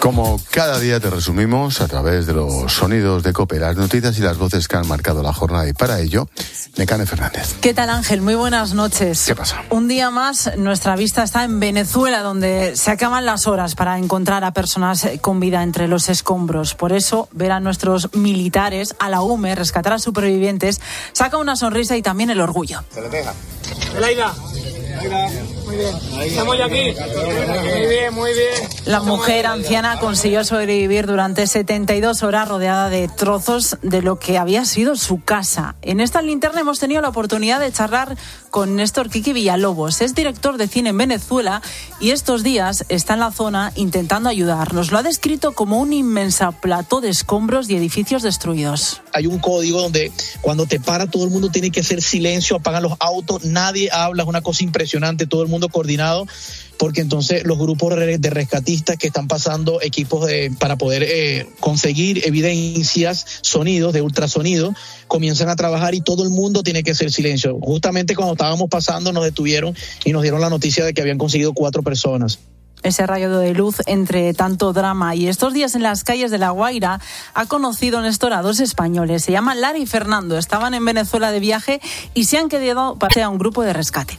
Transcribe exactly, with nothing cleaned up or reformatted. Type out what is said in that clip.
Como cada día te resumimos a través de los sonidos de COPE, las noticias y las voces que han marcado la jornada, y para ello, Nekane Fernández. ¿Qué tal, Ángel? Muy buenas noches. ¿Qué pasa? Un día más, nuestra vista está en Venezuela, donde se acaban las horas para encontrar a personas con vida entre los escombros. Por eso, ver a nuestros militares, a la U M E, rescatar a supervivientes, saca una sonrisa y también el orgullo. Se le deja. Elaida. Muy bien. Estamos ya aquí. Muy bien, muy bien. La mujer anciana consiguió sobrevivir durante setenta y dos horas rodeada de trozos de lo que había sido su casa. En esta linterna hemos tenido la oportunidad de charlar con Néstor Kiki Villalobos. Es director de cine en Venezuela y estos días está en la zona intentando ayudar. Nos lo ha descrito como un inmensa plató de escombros y edificios destruidos. Hay un código donde cuando te para todo el mundo tiene que hacer silencio, apagan los autos, nadie habla, es una cosa impresionante, todo el mundo coordinado, porque entonces los grupos de rescatistas que están pasando equipos de, para poder eh, conseguir evidencias, sonidos de ultrasonido, comienzan a trabajar y todo el mundo tiene que hacer silencio. Justamente cuando estábamos pasando nos detuvieron y nos dieron la noticia de que habían conseguido cuatro personas. Ese rayo de luz entre tanto drama. Y estos días en las calles de La Guaira ha conocido Néstor a dos españoles. Se llaman Lara y Fernando. Estaban en Venezuela de viaje y se han quedado para un grupo de rescate.